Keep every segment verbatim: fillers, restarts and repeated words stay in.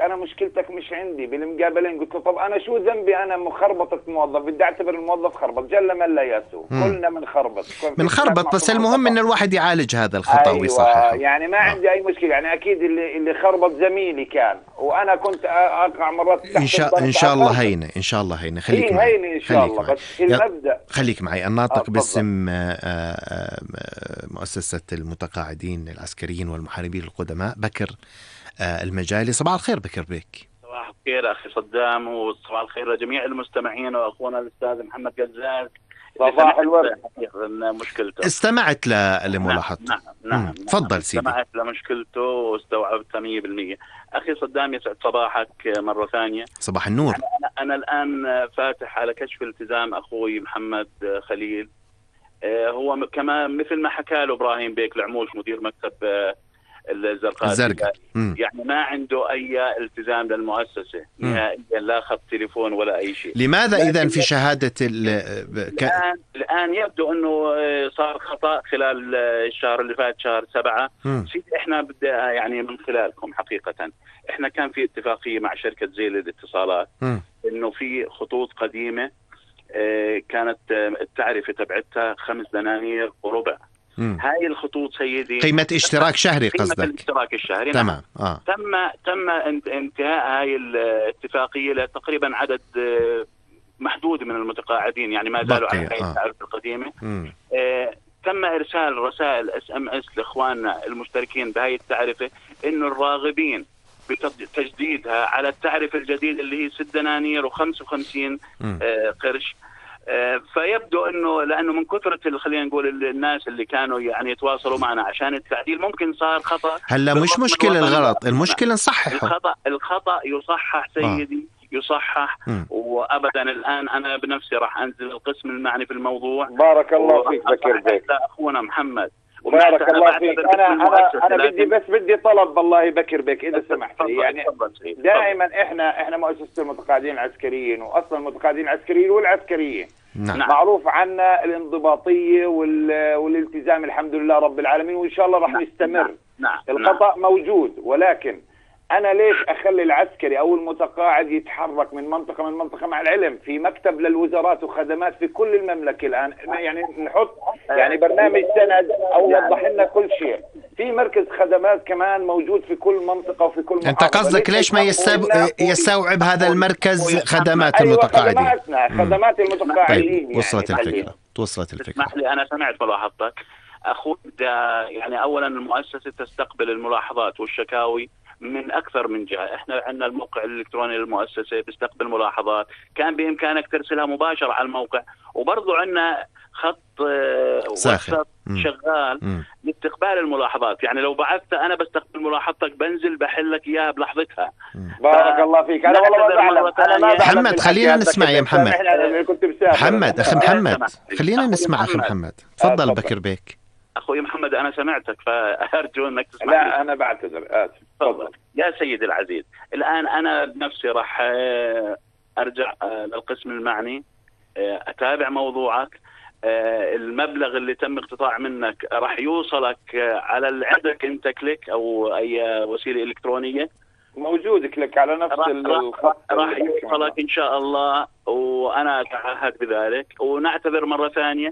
انا مشكلتك مش عندي بالمقابلين. قلت له طب انا شو ذنبي؟ انا مخربطة موظف، بدي اعتبر الموظف خربط، جل من لا يسوء، كلنا بنخربط بنخربط، بس المهم ان الواحد يعالج هذا الخطأ أيوة ويصححه. يعني ما آه. عندي اي مشكلة، يعني اكيد اللي اللي خربط زميلي كان، وانا كنت اقع مرات ان شاء ان شاء الله هينه، ان شاء الله هينه. خليك إيه معي هينه ان شاء الله، معي. بس المبدأ خليك معي. الناطق آه باسم مؤسسة المتقاعدين العسكريين والمحاربين القدماء بكر المجالي. صباح الخير بكر بيك. صباح الخير أخي صدام، وصباح الخير لجميع المستمعين وأخونا الأستاذ محمد قزاز. صباح الورد. مشكلته استمعت لملاحظته. نعم نعم, نعم. تفضل سيدي. استمعت لمشكلته واستوعبتها مية بالمية. أخي صدام يسعد صباحك مرة ثانية. صباح النور. أنا, أنا الآن فاتح على كشف التزام أخوي محمد خليل. هو كمان مثل ما حكى له إبراهيم بيك العموش مدير مكتب الزرقاء الزرقاء، يعني ما عنده أي التزام للمؤسسة نهائيا، لا خط تليفون ولا أي شيء. لماذا إذن في شهادة ك... الآن الآن يبدو أنه صار خطأ خلال الشهر اللي فات شهر سبعة. سيدي إحنا بدي يعني من خلالكم حقيقة، إحنا كان في اتفاقية مع شركة زيل الاتصالات م. إنه في خطوط قديمة كانت التعرفة تبعتها خمس دنانير وربع. مم. هاي الخطوط سيدي قيمة اشتراك شهري قصدك؟ قيمة الاشتراك الشهري. تمام. آه. تم تم انتهاء هاي الاتفاقية لتقريبا عدد محدود من المتقاعدين، يعني ما زالوا على هاي التعرفة آه. القديمة. آه تم إرسال رسائل اس ام اس لإخواننا المشتركين بهاي التعرفة إنه الراغبين بتجديدها على التعرفة الجديدة اللي هي ست دنانير وخمسة وخمسين آه قرش. فيبدو انه لانه من كثره خلينا نقول الناس اللي كانوا يعني يتواصلوا معنا عشان التعديل ممكن صار خطا. هلا مش مشكله الغلط، المشكله نصححه. الخطا الخطا يصحح سيدي آه. يصحح. م. وابدا الان انا بنفسي راح انزل القسم المعني في الموضوع. بارك الله فيك بكر بيك. اخونا محمد بارك الله فيك. انا انا انا بدي بس بدي طلب والله بكر بك اذا سمحت لي، يعني دائما احنا احنا مؤسسه المتقاعدين العسكريين، واصلا المتقاعدين العسكريين والعسكريين نعم. معروف عنا الانضباطيه والالتزام الحمد لله رب العالمين، وان شاء الله راح نعم. نستمر. نعم. الخطا نعم. موجود، ولكن أنا ليش أخلي العسكري أو المتقاعد يتحرك من منطقة من منطقة؟ مع العلم في مكتب للوزارات وخدمات في كل المملكة الآن، يعني نحط يعني برنامج سند أو وضح لنا كل شيء. في مركز خدمات كمان موجود في كل منطقة وفي كل محافظة. أنت قصدك ليش ما يستوعب هذا المركز خدمات المتقاعدين؟ أيوة خدماتنا خدمات المتقاعدين. طيب وصلت يعني الفكرة وصلت الفكرة. اسمح لي أنا سمعت ملاحظتك أخوي. يعني أولا المؤسسة تستقبل الملاحظات والشكاوي من أكثر من جهة. إحنا عندنا الموقع الإلكتروني للمؤسسة بيستقبل ملاحظات، كان بإمكانك ترسلها مباشرة على الموقع، وبرضو عندنا خط واتساب شغال مم. لاستقبال الملاحظات. يعني لو بعثت أنا بستقبل ملاحظتك بنزل بحلك إياها بلحظتها. بارك الله فيك. أنا والله ما بعلم. أنا ما محمد خلينا نسمع يا محمد. محمد أخي محمد خلينا نسمع أخي محمد. تفضل بكر بيك. أخوي محمد أنا سمعتك فأرجو أنك تسمع. لا أنا بعتذر آسف. تفضل يا سيدي العزيز. الآن أنا بنفسي راح أرجع للقسم المعني أتابع موضوعك. المبلغ اللي تم اقتطاع منك راح يوصلك على اللي عندك أنت كليك أو أي وسيلة إلكترونية موجود كليك على نفس الخط راح يوصلك إن شاء الله، وأنا أتعهد بذلك. ونعتذر مرة ثانية.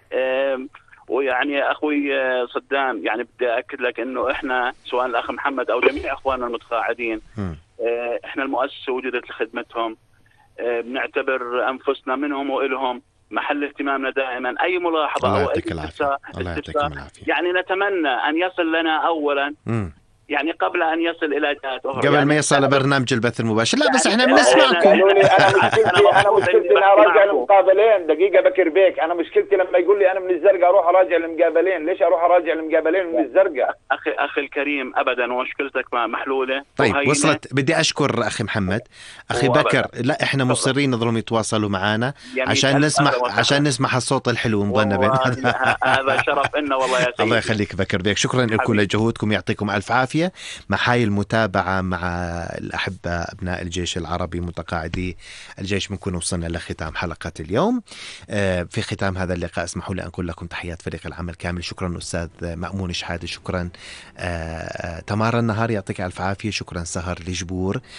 ويعني أخوي صدام يعني بدي أكد لك إنه إحنا سواء الأخ محمد أو جميع أخواننا المتقاعدين إحنا المؤسسة وجدت لخدمتهم. بنعتبر أنفسنا منهم وإلهم محل اهتمامنا دائما. أي ملاحظة أو أي استفسار يعني نتمنى أن يصل لنا أولا م. يعني قبل أن يصل إلى جهات أخرى، قبل يعني ما يصل برنامج البث المباشر. لا بس احنا بنسمعكم. أنا مشكلتي أنا أراجع المقابلين. دقيقة بكر بيك، أنا مشكلتي لما يقول لي أنا من الزرقاء أروح أراجع المقابلين. ليش أروح أراجع المقابلين من الزرقاء؟ أخي أخي الكريم أبدا مشكلتك محلولة. طيب وصلت. بدي أشكر أخي محمد. أخي بكر لا إحنا مصرين نظلم يتواصلوا معنا عشان نسمع عشان نسمع الصوت الحلو مضلنا بين. هذا شرف إنه والله يا سيدي. الله يخليك بكر بيك. شكرا لكم لجهودكم، يعطيكم ألف عافية. مع هاي المتابعة مع الأحبة أبناء الجيش العربي متقاعدي الجيش بنكون وصلنا لختام حلقة اليوم. في ختام هذا اللقاء اسمحوا لي أن أقول لكم تحيات فريق العمل كامل. شكرا أستاذ مأمون شحادة، شكرا تمارا النهار يعطيك ألف عافية، شكرا سهر لجبور.